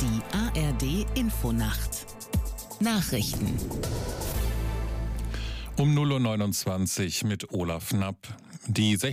Die ARD Infonacht. Nachrichten. Um 0:29 Uhr mit Olaf Knapp. Die